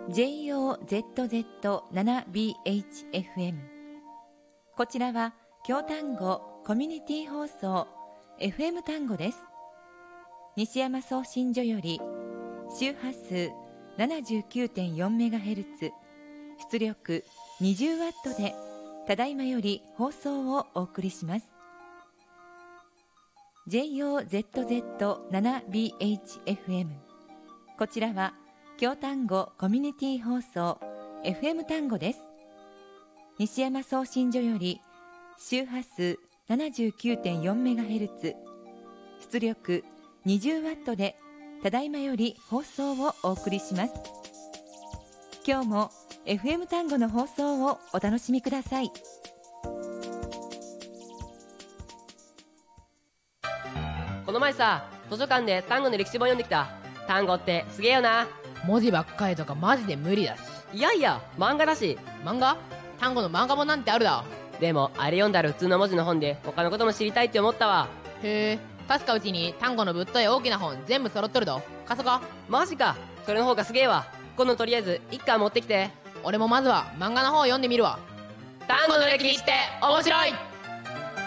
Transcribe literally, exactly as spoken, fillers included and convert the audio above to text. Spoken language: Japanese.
ジェイオーゼットゼットセブンビーエイチエフエム。 こちらは京丹後コミュニティ放送 エフエム 丹後です。西山送信所より周波数 ななじゅうきゅうてんよんメガヘルツ、出力 にじゅうワット でただいまより放送をお送りします。 ジェイオーゼットゼットセブンビーエイチエフエム、 こちらは京丹後コミュニティ放送 エフエム 丹後です。西山送信所より周波数 ななじゅうきゅうてんよんメガヘルツ、出力 にじゅうワット でただいまより放送をお送りします。今日も エフエム 丹後の放送をお楽しみください。 この前さ、図書館で丹後の歴史本読んできた。丹後ってすげえよな。 文字ばっかりとかマジで無理だし。 いやいや、漫画だし。 漫画？丹後の漫画本なんてあるだ。 でもあれ読んだら普通の文字の本で他のことも知りたいって思ったわ。 へえ、確かうちに丹後のぶっとい大きな本全部揃っとるど。貸そか。 マジか、それの方がすげえわ。今度とりあえず一巻持ってきて。 俺もまずは漫画の方を読んでみるわ。 丹後の歴史って面白い。